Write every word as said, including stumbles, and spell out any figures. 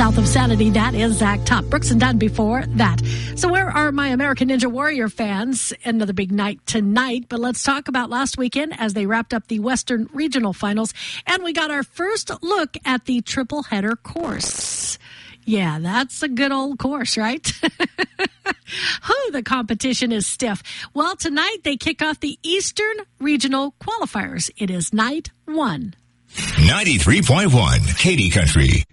South of Sanity, that is Zach Top. Brooks and Dunn before that. So where are my American Ninja Warrior fans? Another big night tonight, but let's talk about last weekend as they wrapped up the Western Regional Finals, and we got our first look at the triple header course. Yeah, that's a good old course, right? Oh, the competition is stiff. Well, tonight they kick off the Eastern Regional Qualifiers. It is night one. ninety-three point one Katy Country.